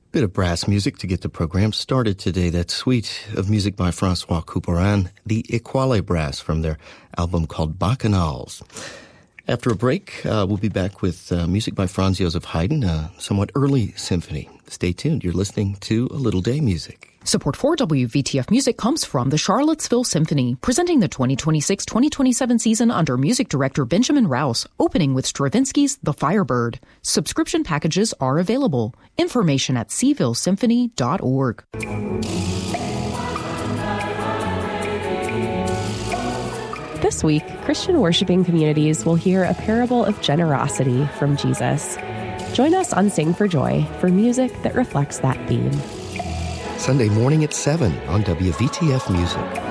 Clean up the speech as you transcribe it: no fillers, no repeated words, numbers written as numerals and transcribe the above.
Bit of brass music to get the program started today. That suite of music by Francois Couperin, the Étoile Brass, from their album called Bacchanals. After a break, we'll be back with music by Franz Joseph Haydn, a somewhat early symphony. Stay tuned. You're listening to A Little Day Music. Support for WVTF Music comes from the Charlottesville Symphony, presenting the 2026-2027 season under music director Benjamin Rouse, opening with Stravinsky's The Firebird. Subscription packages are available. Information at sevillesymphony.org. This week, Christian worshiping communities will hear a parable of generosity from Jesus. Join us on Sing for Joy for music that reflects that theme. Sunday morning at 7 on WVTF Music.